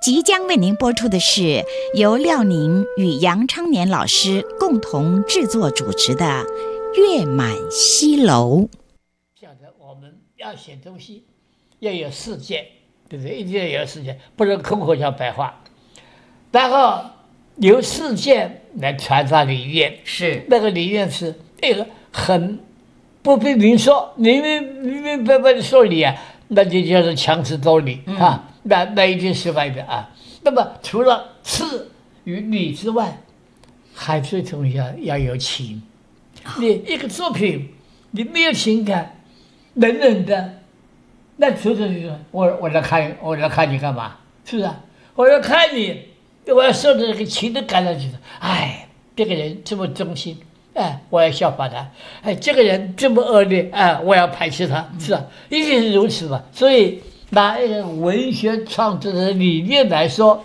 即将为您播出的是由廖宁与杨昌年老师共同制作主持的《月满西楼》。 讲的我们要写东西要有事件，对不对？一定要有事件，不能空口讲白话。然后由事件来传达理念， 是那个理念是那个很不必明说，明白白的说理啊，那就叫做强词夺理啊。那一定失败的啊。那么除了事与理之外，还最重要有情。你一个作品，你没有情感，冷冷的，那读者就说我来看你干嘛？是不是？我要看你，我要受着这个情的感染，就是哎，这个人这么忠心，哎，我要效法他。哎，这个人这么恶劣，哎，我要排斥他，是吧？一定是如此嘛。所以拿一个文学创作的理念来说，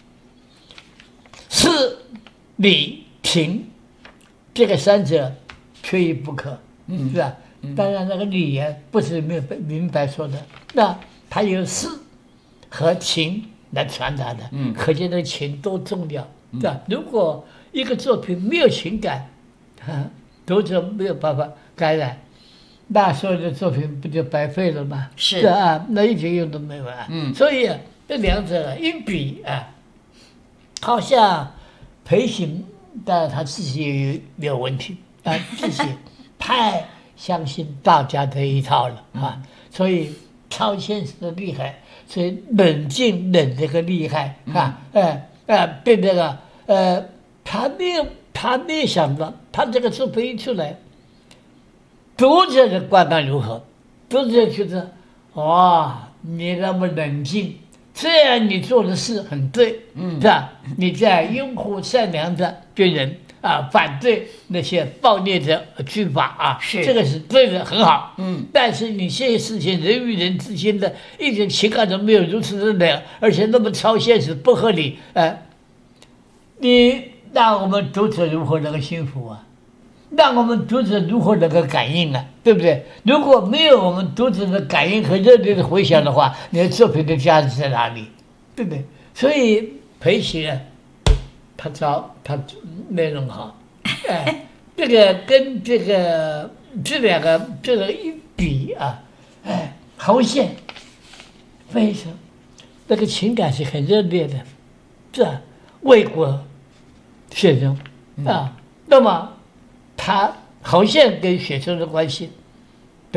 事、理、情这个三者缺一不可，是吧？当然，那个理啊，不是明白说的，那它有事和情来传达的，可见这个情多重要，是吧？如果一个作品没有情感，读者没有办法感染，那所有的作品不就白费了吗？ 是啊，那一点用都没有啊。所以这两者一比啊，好像裴行，当然他自己也有问题啊，自己太相信大家这一套了啊，所以超现实的厉害，所以冷静冷这个厉害啊，对这个他没有想到，他这个作品一出来，读者的观感如何？读者觉得哇，你那么冷静，这样你做的事很对，是吧？你在拥护善良的军人啊，反对那些暴虐的军阀啊， 是这个是对的，很好。但是你这些事情人与人之间的一点情感都没有，如此的冷，而且那么超现实、不合理，你让我们读者如何能够幸福啊？让我们读者如何能够感应啊？对不对？如果没有我们读者的感应和热烈的回响的话，你的作品的价值在哪里？对不对？所以裴行啊，他内容好，这个跟这两个这个一比啊，侯宪非常那个情感是很热烈的，是吧？为国献身啊，那么他侯宪跟雪松的关系